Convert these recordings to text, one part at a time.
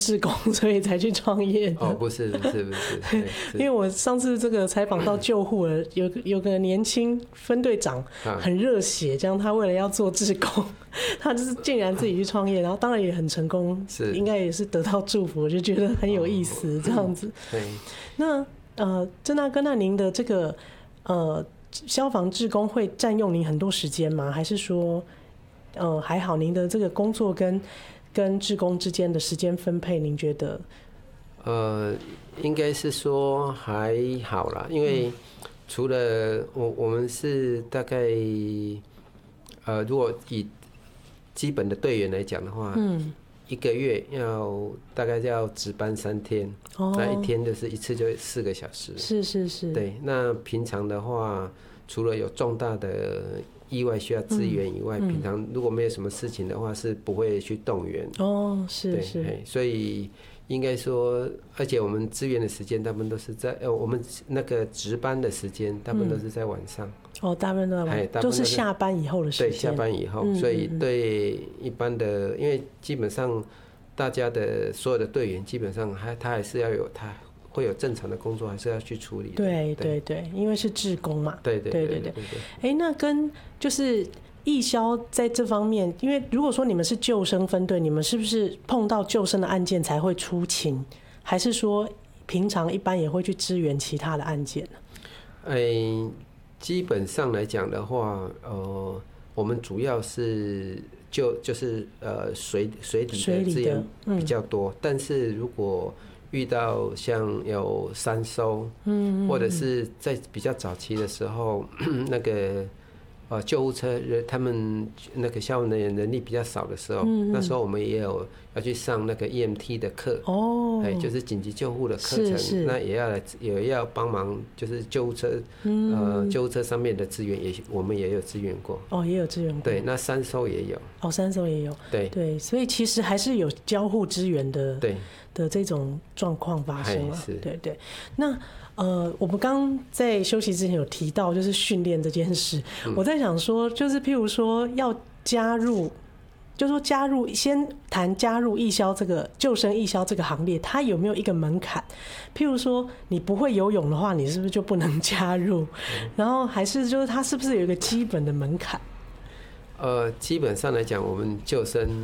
志工，所以才去创业的。 哦，不是， 因为我上次这个采访到救护了，有个年轻分队长很热血，这样他为了要做志工，他就是竟然自己去创业，然后当然也很成功，应该也是得到祝福，我就觉得很有意思这样子。那郑大哥，那您的这个消防志工会占用您很多时间吗？还是说还好？您的这个工作跟志工之间的时间分配，您觉得？ 应该是说还好啦，因为除了我们是大概如果以基本的队员来讲的话，一个月大概要值班3天，那一天就是一次就4个小时。 是。 对，那平常的话，除了有重大的意外需要支援以外，平常如果没有什么事情的话，是不会去动员。 是。 所以应该说，而且我们支援的时间大部分都是在我们那个值班的时间，大部分都是在晚上。 大部分都在晚上，都是下班以后的时间。 对，下班以后，所以对一般的，因为基本上大家的所有的队员，基本上他还是要有他会有正常的工作，还是要去处理的。 对，因为是志工嘛。 对。 那跟就是义消在这方面，因为如果说你们是救生分队，你们是不是碰到救生的案件才会出勤，还是说平常一般也会去支援其他的案件呢？ 基本上来讲的话，我们主要是就是水底的资源比较多，但是如果遇到像有山搜，或者是在比较早期的时候，那个救护车他们那个消防人员人力比较少的时候，那时候我们也有要去上那个 EMT 的课，就是紧急救护的课程，那也要帮忙，就是救护车，救护车上面的资源我们也有支援过，也有支援过，对，那山搜也有，山搜也有，对，所以其实还是有交互支援的，对的这种状况发生了，对，那。我们刚在休息之前有提到，就是训练这件事。我在想说，就是譬如说要加入，就是说先谈加入义消这个救生义消这个行列，它有没有一个门槛？譬如说你不会游泳的话，你是不是就不能加入？然后还是就是它是不是有一个基本的门槛？基本上来讲，我们救生，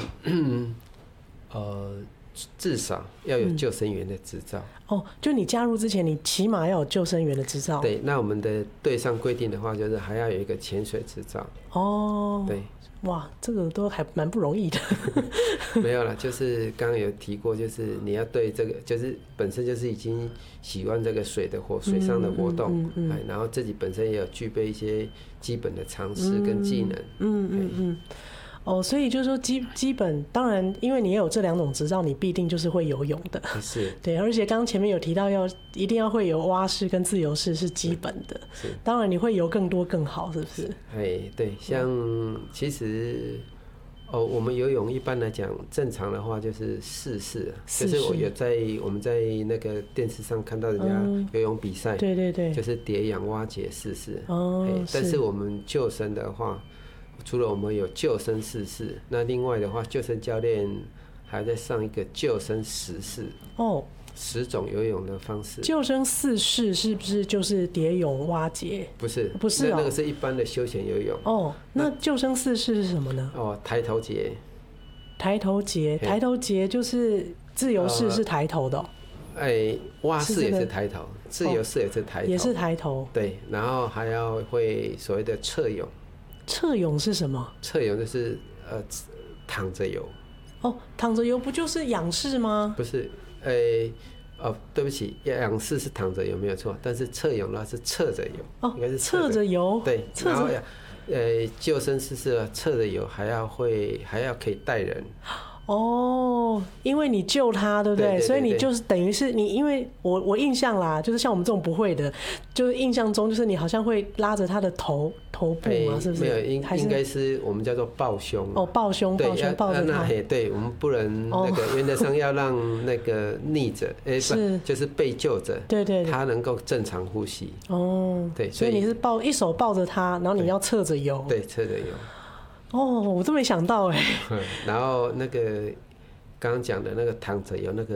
至少要有救生员的执照。就你加入之前，你起码要有救生员的执照。对，那我们的队上规定的话，就是还要有一个潜水执照。对，哇，这个都还蛮不容易的。没有啦，就是刚刚有提过，就是你要对这个，就是本身就是已经喜欢这个水上的活动，然后自己本身也有具备一些基本的常识跟技能。所以就是说基本，当然，因为你也有这2种执照，你必定就是会游泳的。是，对，而且刚刚前面有提到一定要会游蛙式跟自由式是基本的。是，当然你会游更多更好，是不是？对，像其实我们游泳一般来讲，正常的话就是4式，就是我们在那个电视上看到人家游泳比赛，对，就是蝶泳、蛙节4式。但是我们救生的话，除了我们有救生4式，那另外的话，救生教练还在上一个救生10式，10种游泳的方式。救生4式是不是就是蝶泳、蛙节？不是，那个是一般的休闲游泳。那救生4式是什么呢？抬头节。抬头节就是自由式是抬头的。蛙式也是抬头，自由式也是抬头，也是抬头。对，然后还要会所谓的侧泳。侧泳是什么？侧泳就是躺着游。躺着游不就是仰式吗？不是，对不起，仰式是躺着游没有错，但是侧泳的话是侧着游，应该是侧着游。对，然后救生式是侧着游，还要可以带人。因为你救他，对不对？所以你就是等于是你，因为我印象啦，就是像我们这种不会的，就是印象中就是你好像会拉着他的头部嘛，是不是？没有，应该是我们叫做抱胸。抱胸抱着他。对，我们不能那个原则上要让那个逆着，就是被救者，对，他能够正常呼吸。对，所以你是一手抱着他，然后你要侧着游。对，侧着游。我都没想到哎。然后那个刚刚讲的那个躺着有那个